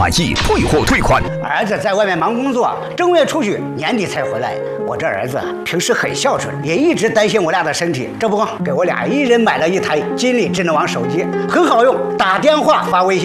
满意退货退款。 儿子在外面忙工作，正月出去，年底才回来。我这儿子平时很孝顺，也一直担心我俩的身体，这不给我俩一人买了一台金立智能网手机，很好用，打电话发微信。